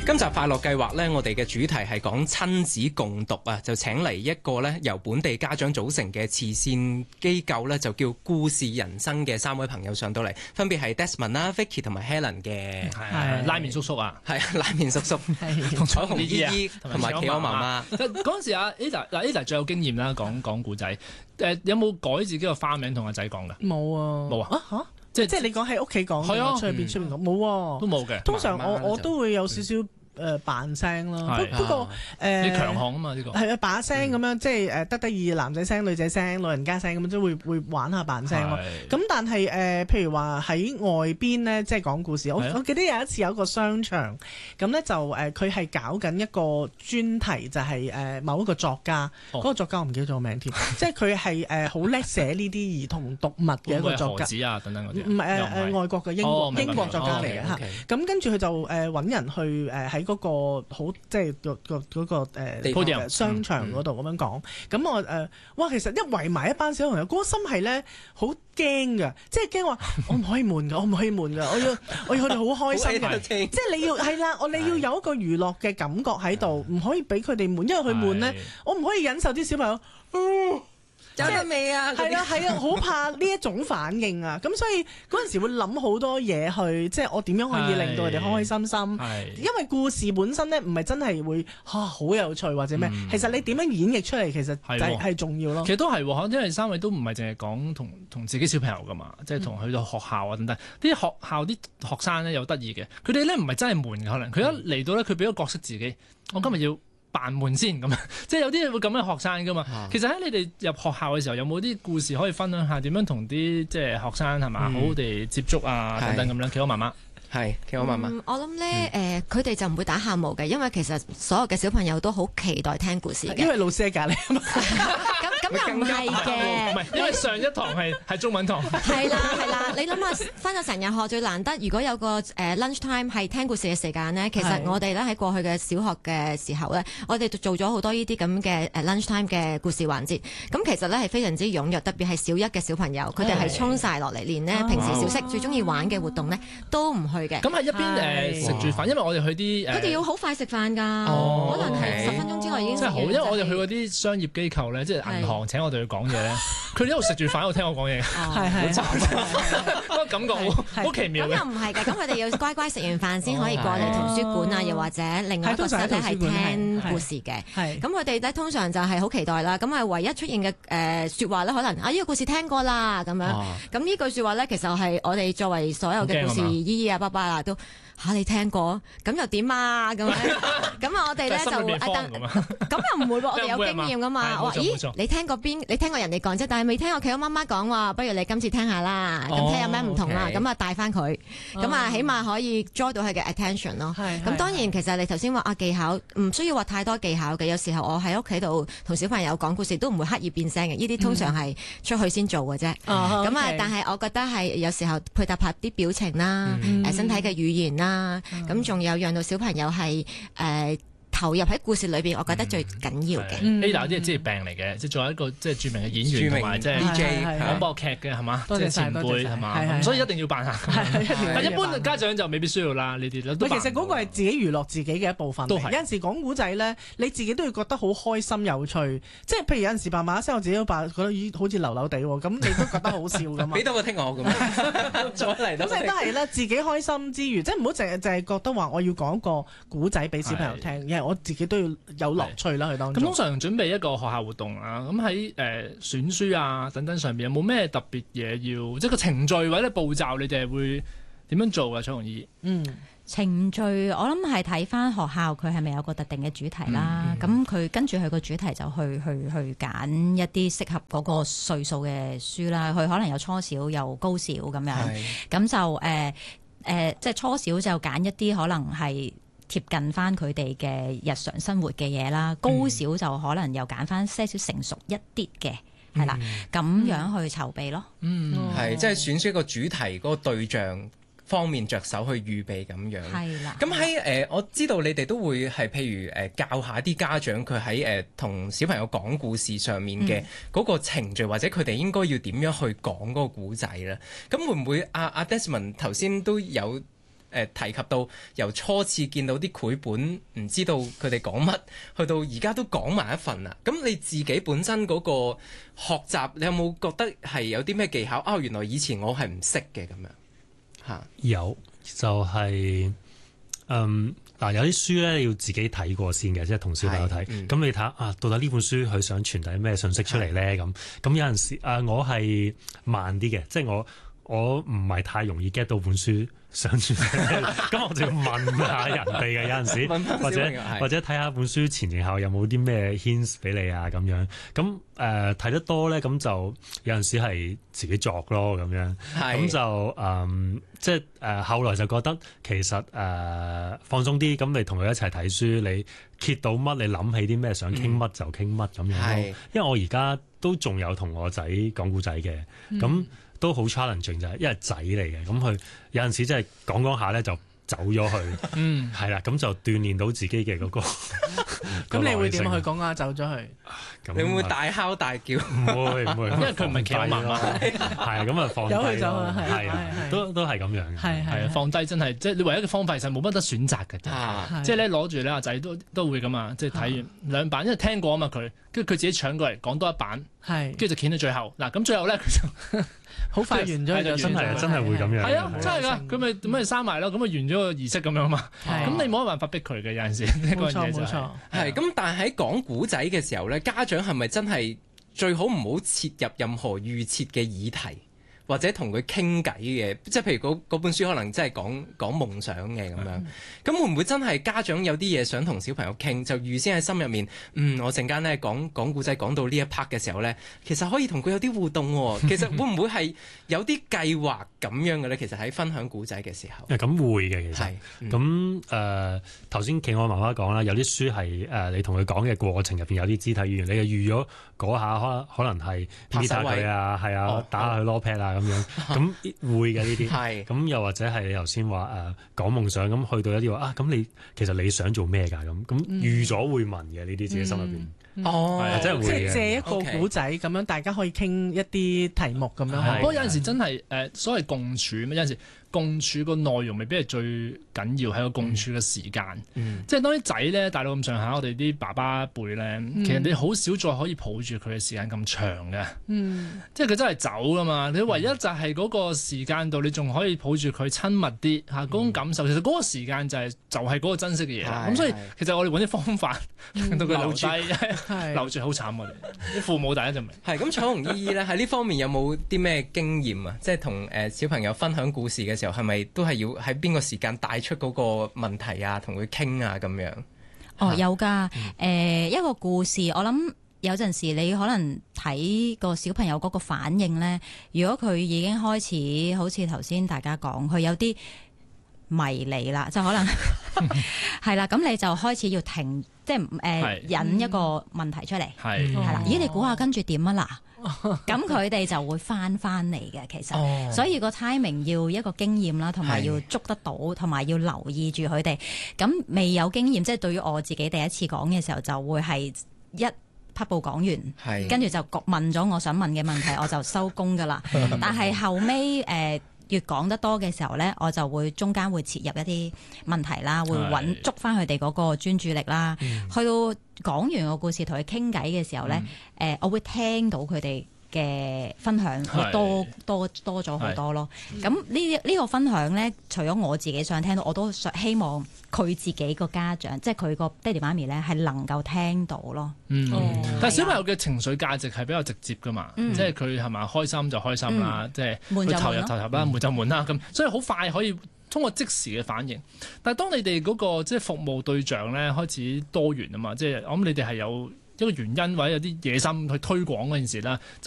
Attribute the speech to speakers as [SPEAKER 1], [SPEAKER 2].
[SPEAKER 1] 今集快樂計劃呢，我哋嘅主題係講親子共讀啊，就請嚟一個呢由本地家長組成嘅慈善機構呢，就叫故事人生嘅3位朋友上到嚟，分別係 Desmond 啦、Vicky 同埋 Helen 嘅，
[SPEAKER 2] 係拉麵叔叔啊，
[SPEAKER 1] 係拉麵叔叔，同彩虹姨姨同埋企鵝媽媽。
[SPEAKER 2] 嗰陣時啊 Ada 最有經驗啦，講故仔。有冇改自己個花名同阿仔講㗎？
[SPEAKER 3] 冇啊，
[SPEAKER 2] 冇啊
[SPEAKER 3] 嚇！即係你講喺屋企講，
[SPEAKER 2] 係啊，
[SPEAKER 3] 出邊講冇喎，
[SPEAKER 2] 都冇嘅。
[SPEAKER 3] 通常我都會有少少扮聲咯，不過
[SPEAKER 2] 你強項啊嘛呢個
[SPEAKER 3] 係啊把聲咁樣，即係得意男仔聲、女仔聲、老人家聲咁，即係會玩下扮聲咯。咁但係譬如話喺外邊咧，即係講故事，我記得有一次有一個商場，咁咧就佢係搞緊一個專題，就係某一個作家，嗰個作家我唔記得咗個名添，即係佢係好叻寫呢啲兒童讀物嘅一個作家。
[SPEAKER 2] 何子啊等等嗰啲。
[SPEAKER 3] 唔係外國嘅英國作家嚟嘅嚇。咁跟住佢就揾人去喺嗰個好即係嗰個商場嗰度咁樣講，咁我哇其實一圍埋一班小朋友，嗰個心係咧好驚㗎，即係驚話我唔可以悶㗎，我唔可以悶㗎，我要佢哋好開心嘅，即係你要係啦，你要有一個娛樂嘅感覺喺度，唔可以俾佢哋悶，因為佢悶咧，我唔可以忍受啲小朋友。
[SPEAKER 1] 有得未啊？
[SPEAKER 3] 係啊，好怕呢一種反應啊！咁所以嗰陣時會諗好多嘢去，即係我點樣可以令到佢哋開開心心。因為故事本身咧唔係真係會好有趣或者咩，其實你點樣演繹出嚟其實係重要咯。
[SPEAKER 2] 其實都係喎，因為3位都唔係淨係講同自己小朋友噶嘛，即係同去到學校啊等等。啲學校啲學生咧有得意嘅，佢哋咧唔係真係悶嘅，可能佢一嚟到咧，佢俾個角色自己，我今日要扮悶先咁樣，即係有啲會咁樣學生噶嘛。其實喺你哋入學校嘅時候，有冇啲故事可以分享下？點樣同啲即係學生係嘛好好地接觸啊等等咁樣？企鵝媽媽
[SPEAKER 1] 係企鵝媽媽。
[SPEAKER 4] 我諗咧佢哋就唔會打喊路嘅，因為其實所有嘅小朋友都好期待聽故事嘅。
[SPEAKER 3] 因為老師喺隔離啊嘛。
[SPEAKER 4] 咁又唔係嘅，
[SPEAKER 2] 唔係因為上一堂係中文堂。係
[SPEAKER 4] 啦，你諗下返咗成日學最難得，如果有個lunch time 係聽故事嘅時間咧，其實我哋咧喺過去嘅小學嘅時候咧，我哋做咗好多呢啲咁嘅lunch time 嘅故事環節。咁其實咧係非常之踴躍，特別係小一嘅小朋友，佢哋係衝晒落嚟，連呢平時小息最中意玩嘅活動咧都唔去嘅。
[SPEAKER 2] 咁係一邊食住飯，因為我哋去啲
[SPEAKER 4] 佢哋要好快食飯㗎，可能係10分鐘之內已經食完。
[SPEAKER 2] 真係好，因為我哋去嗰啲商業機構咧，即係銀行請我哋去講嘢咧，佢哋一路食住飯一路聽我講嘢，好慘，嗰個感覺好奇妙嘅。
[SPEAKER 4] 咁又唔係嘅，咁佢哋要乖乖食完飯先可以過嚟圖書館啊，又或者另外一個室咧係聽故事嘅。咁佢哋咧通常就係好期待啦。咁啊，唯一出現嘅説話咧，可能呢個故事聽過啦咁樣。咁呢句説話咧，其實係我哋作為所有嘅故事姨姨啊、爸爸啊都。你聽過咁又點啊？咁啊，我哋咧就咁又唔會喎，我哋有經驗噶嘛。我話咦，你聽過人哋講啫，但係未聽過企鵝媽媽講喎。不如你今次聽下啦，咁聽有咩唔同啦。咁啊帶翻佢，咁啊起碼可以 draw 到佢嘅 attention 咯。咁當然其實你頭先話技巧唔需要話太多技巧嘅。有時候我喺屋企度同小朋友講故事都唔會刻意變聲嘅，呢啲通常係出去先做嘅啫。咁啊，但係我覺得係有時候配搭下啲表情啦，身體嘅語言啦。咁仲有讓到小朋友係投入喺故事裏邊，我覺得最緊要嘅。
[SPEAKER 2] Ada 啲係職業病嚟嘅，即係作為一個即係著名嘅演員同埋即係 DJ 廣播劇嘅係嘛，即係前輩係嘛，所以一定要扮下。但一般家長就未必需要啦呢啲。其
[SPEAKER 3] 實嗰個係自己娛樂自己嘅一部分。有陣時講古仔咧，你自己都會覺得好開心有趣。即係譬如有陣時扮馬聲，我自己都扮覺得好似流流地喎，咁你都覺得好笑㗎嘛。
[SPEAKER 1] 俾多個聽我咁，再嚟多。
[SPEAKER 3] 咁你都係啦，自己開心之餘，即係唔好淨係覺得話我要講個古仔俾小朋友聽，我自己都要有樂趣啦，去當中。
[SPEAKER 2] 咁通常準備一個學校活動啊，咁喺選書啊等等上面有冇咩特別嘢要，即係個程序或者步驟，你哋會點樣做啊？彩虹姨。
[SPEAKER 5] 程序我諗係睇翻學校佢係咪有個特定嘅主題啦，咁佢跟住佢個主題就去揀一啲適合嗰個歲數嘅書啦。佢可能有初小有高小咁樣，咁就即係初小就揀一啲可能係貼近翻佢哋嘅日常生活嘅嘢啦，高小就可能又揀翻些少成熟一啲嘅，係啦，咁樣去籌備咯。
[SPEAKER 1] 係即係選出一個主題嗰個對象方面着手去預備咁樣。
[SPEAKER 5] 係啦。
[SPEAKER 1] 咁喺我知道你哋都會係譬如教下啲家長佢喺同小朋友講故事上面嘅嗰個程序，或者佢哋應該要點樣去講嗰個故仔咧？咁會唔會阿 Desmond 頭先都有提及到由初次見到啲繪本唔知道佢哋講乜，去到而家都講埋一份啦。咁你自己本身嗰個學習，你有冇覺得係有啲咩技巧？原來以前我係唔識嘅咁樣嚇。
[SPEAKER 6] 有就係有啲書咧要自己睇過先嘅，即係同小朋友睇。咁你睇下到底呢本書佢想傳遞咩信息出嚟咧？咁有陣時我係慢啲嘅，即係我唔係太容易 get 到本書想傳遞，咁我就要問下人哋嘅，有陣時或者睇下本書前前後有冇啲咩 hints 俾你啊咁樣。咁睇得多咧，咁就有陣時係自己作咯咁樣。咁就即係後來就覺得其實放鬆啲，咁你同佢一齊睇書，你揭到乜，你諗起啲咩想傾乜就傾乜咁樣咯。因為我而家都仲有同我仔講故仔嘅，咁都好 challenging 就係，因為仔嚟嘅，咁佢有陣時真係講下咧就走咗去，係啦，咁就鍛鍊到自己嘅嗰個。
[SPEAKER 3] 咁你會點去講啊？走咗去，
[SPEAKER 1] 你會唔會大敲大叫？
[SPEAKER 6] 唔會，因
[SPEAKER 2] 為佢唔係企喺媽媽，
[SPEAKER 6] 係咁啊，放低咯，係都係咁樣，
[SPEAKER 2] 係放低真係，即係你唯一嘅方法，其實冇乜得選擇嘅啫。即係咧攞住咧阿仔都會咁啊，即係睇完兩版，因為聽過啊嘛佢，跟住佢自己搶過嚟講多一版，跟住就掀到最後。嗱咁最後咧佢就
[SPEAKER 3] 好快完咗，
[SPEAKER 6] 真係會咁樣。
[SPEAKER 2] 係啊，真係㗎，佢咪閂埋咯，咁咪完咗個儀式咁樣嘛。咁你冇乜辦法逼佢嘅，有陣時呢個嘢就
[SPEAKER 1] 係咁。但係喺講古仔嘅時候咧，家長係咪真係最好唔好切入任何預設嘅議題，或者同佢傾偈嘅？即係譬如嗰本書可能真係講夢想嘅咁樣，咁會唔會真係家長有啲嘢想同小朋友傾，就預先喺心入面，我陣間咧講古仔講到呢一 part 嘅時候咧，其實可以同佢有啲互動喎。其實會唔會係有啲計劃咁樣嘅咧？其實喺分享古仔嘅時候，
[SPEAKER 6] 咁會嘅其實。咁頭先企我媽媽講啦，有啲書係你同佢講嘅過程入邊有啲肢體語言，你就預咗嗰下可能係搣下佢啊，係啊，打下佢 low pad 啊咁樣，咁會嘅呢啲。咁又或者係你頭先話講夢想，咁去到一啲話咁你其實你想做咩㗎？咁預咗會問嘅呢啲自己心入邊。真係會嘅。即係借一個古仔咁樣，大家可以傾一啲題目咁樣。
[SPEAKER 2] 不過有陣時真係所謂共處，有陣時共處個內容未必係最緊要，係個共處嘅時間。即係當啲仔咧大到咁上下，我哋啲爸爸輩咧，其實你好少再可以抱住佢嘅時間咁長嘅。即係佢真係走噶嘛，你唯一就係嗰個時間度，你仲可以抱住佢親密啲嚇嗰種感受。其實嗰個時間就係嗰個珍惜嘅嘢。咁所以其實我哋揾啲方法令到佢留低，留住好慘我哋啲父母大家就明。係
[SPEAKER 1] 咁，彩虹姨姨咧喺呢方面有冇啲咩經驗啊？即係同小朋友分享故事嘅時候，係咪都係要喺邊個時間帶出嗰個問題啊，同佢傾啊咁樣？
[SPEAKER 5] 有㗎。一個故事，我諗有陣時你可能睇個小朋友嗰個反應咧，如果佢已經開始好似頭先大家講，佢有啲迷離啦，就可能係啦，咁你就開始要停，即係引一個問題出嚟，係啦。咦，你估下跟住點啊嗱？咁佢哋就會翻嚟嘅，其實，所以個 timing 要一個經驗啦，同埋要捉得到，同埋要留意住佢哋。咁未有經驗，即係對於我自己第一次講嘅時候，就會係一匹布講完，跟住就問咗我想問嘅問題，我就收工噶啦。但係後尾越講得多嘅時候咧，我就會中間會切入一啲問題啦，會捉翻佢哋嗰個專注力啦。去到講完個故事同佢傾偈嘅時候咧，我會聽到佢哋嘅分享會多咗好多咯。咁呢個分享咧，除咗我自己想聽到，我都希望佢自己個家長，即係佢個爹哋媽咪咧，係能夠聽到咯。
[SPEAKER 2] 但係小朋友嘅情緒價值係比較直接噶嘛，即係佢係咪開心就開心啦，即係佢投入啦，悶就悶啦咁，所以好快可以通過即時嘅反應。但係當你哋嗰個即係服務對象咧開始多元啊嘛，即係我諗你哋係有一個原因或者有啲野心去推廣嗰件事啦。